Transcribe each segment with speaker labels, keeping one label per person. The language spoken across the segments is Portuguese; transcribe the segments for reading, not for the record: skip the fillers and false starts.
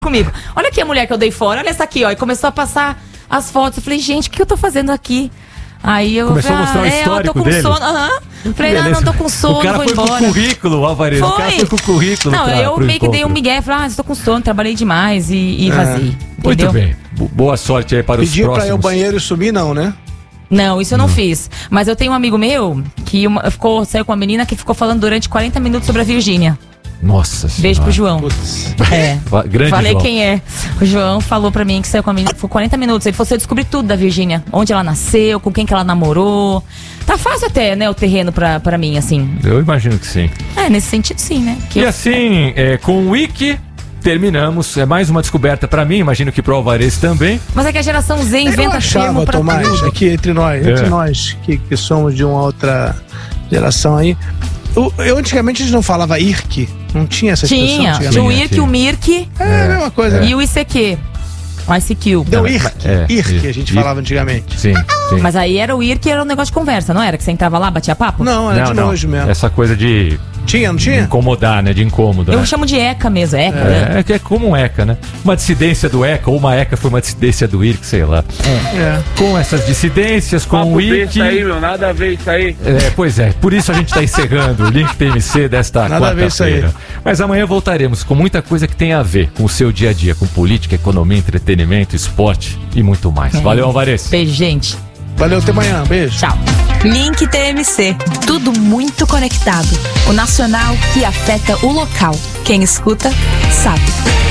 Speaker 1: comigo. Olha aqui a mulher que eu dei fora, olha essa aqui, ó. E começou a passar as fotos. Eu falei, gente, o que eu tô fazendo aqui? Aí eu
Speaker 2: começou a mostrar o histórico
Speaker 1: eu tô com
Speaker 2: dele.
Speaker 1: Sono. Falei, não tô com sono, vou embora.
Speaker 2: O cara foi com o currículo, Alvarez. O cara foi com o currículo.
Speaker 1: Não, eu meio que dei um migué. Falei, estou com sono, trabalhei demais e vazei.
Speaker 2: Muito bem. Boa sorte aí para os próximos.
Speaker 3: Pedir pra ir ao banheiro e subir, não, né?
Speaker 1: Não, isso eu não fiz. Mas eu tenho um amigo meu que saiu com uma menina que ficou falando durante 40 minutos sobre a Virgínia.
Speaker 2: Nossa senhora.
Speaker 1: Beijo pro João.
Speaker 2: Grande
Speaker 1: Falei
Speaker 2: João.
Speaker 1: quem é. O João falou pra mim que saiu com a menina, foi 40 minutos. Ele falou, você descobriu tudo da Virgínia. Onde ela nasceu, com quem que ela namorou. Tá fácil até, né, o terreno pra mim, assim.
Speaker 2: Eu imagino que sim.
Speaker 1: Nesse sentido sim, né?
Speaker 2: Assim, com o Wiki, terminamos. É mais uma descoberta pra mim, imagino que pro Alvarez também.
Speaker 1: Mas é que a geração Z inventa termo pra
Speaker 3: Tomás,
Speaker 1: tudo.
Speaker 3: aqui entre nós que somos de uma outra geração aí. Eu antigamente a gente não falava IRC, não tinha essa expressão.
Speaker 1: Tinha o IRC, o MIRC.
Speaker 3: É a mesma coisa.
Speaker 1: E o ICQ. O ICQ.
Speaker 3: Não, IRC a gente falava antigamente.
Speaker 2: Sim.
Speaker 1: Mas aí era o IRC, era um negócio de conversa, não era? Que você entrava lá, batia papo?
Speaker 3: Não, era de nojo mesmo.
Speaker 2: Essa coisa de...
Speaker 3: Não tinha?
Speaker 2: Incomodar, né? De incômodo.
Speaker 1: Eu chamo de ECA mesmo, ECA.
Speaker 2: É como um ECA, né? Uma dissidência do ECA, ou uma ECA foi uma dissidência do IRC, sei lá. Com essas dissidências, com o IRC...
Speaker 4: Isso aí, meu, nada a ver isso aí.
Speaker 2: Pois é, por isso a gente tá encerrando o Link TMC desta quarta-feira. Mas amanhã voltaremos com muita coisa que tem a ver com o seu dia a dia, com política, economia, entretenimento, esporte e muito mais. Valeu, Alvarez.
Speaker 1: Beijo, gente.
Speaker 3: Valeu, até amanhã. Beijo.
Speaker 1: Tchau.
Speaker 5: Link TMC. Tudo muito conectado. O nacional que afeta o local. Quem escuta, sabe.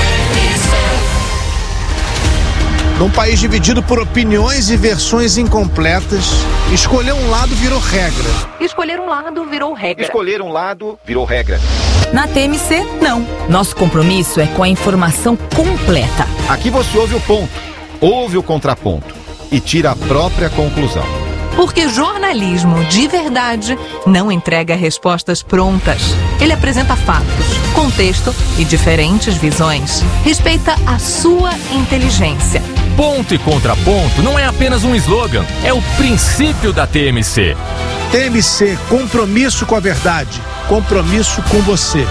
Speaker 3: Num país dividido por opiniões e versões incompletas, escolher um lado virou regra.
Speaker 5: Escolher um lado virou regra.
Speaker 6: Escolher um lado virou regra.
Speaker 1: Na TMC, não. Nosso compromisso é com a informação completa.
Speaker 6: Aqui você ouve o ponto, ouve o contraponto e tira a própria conclusão.
Speaker 5: Porque jornalismo de verdade não entrega respostas prontas. Ele apresenta fatos, contexto e diferentes visões. Respeita a sua inteligência.
Speaker 2: Ponto e contraponto não é apenas um slogan, é o princípio da TMC.
Speaker 3: TMC, compromisso com a verdade, compromisso com você.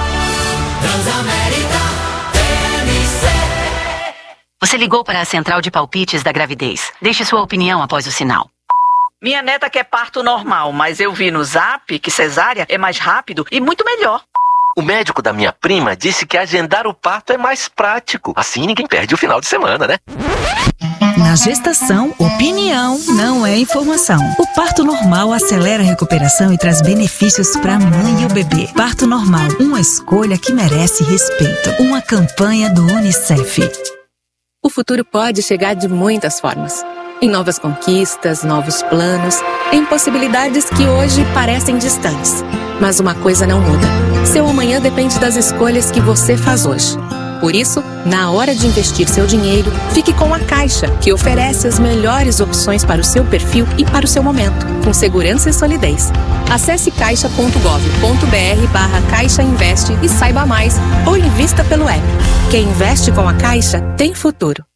Speaker 7: Você ligou para a central de palpites da gravidez. Deixe sua opinião após o sinal.
Speaker 8: Minha neta quer parto normal, mas eu vi no Zap que cesárea é mais rápido e muito melhor.
Speaker 9: O médico da minha prima disse que agendar o parto é mais prático. Assim ninguém perde o final de semana, né?
Speaker 10: Na gestação, opinião não é informação. O parto normal acelera a recuperação e traz benefícios para a mãe e o bebê. Parto normal, uma escolha que merece respeito. Uma campanha do UNICEF.
Speaker 11: O futuro pode chegar de muitas formas. Em novas conquistas, novos planos, em possibilidades que hoje parecem distantes. Mas uma coisa não muda. Seu amanhã depende das escolhas que você faz hoje. Por isso, na hora de investir seu dinheiro, fique com a Caixa, que oferece as melhores opções para o seu perfil e para o seu momento, com segurança e solidez. Acesse caixa.gov.br/Caixa Investe e saiba mais, ou invista pelo app. Quem investe com a Caixa tem futuro.